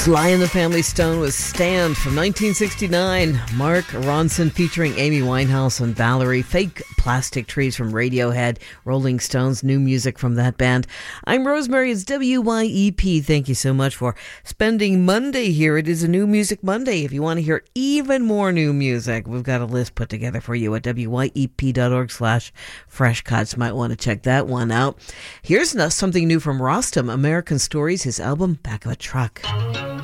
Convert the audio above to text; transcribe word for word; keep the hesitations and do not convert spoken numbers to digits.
Sly and the Family Stone was Stand from nineteen sixty-nine. Mark Ronson featuring Amy Winehouse and Valerie. Fake Plastic Trees from Radiohead. Rolling Stones, new music from that band. I'm Rosemary. It's W Y E P. Thank you so much for spending Monday here. It is a New Music Monday. If you want to hear even more new music, we've got a list put together for you at W Y E P dot org slash fresh cuts. Might want to check that one out. Here's something new from Rostam, American Stories, his album Back of a Truck.